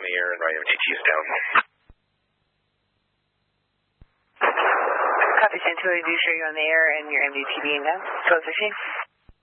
on the air and my MDT is down. Copy, Santilli, do you show you on the air and your MDT being down? 1215.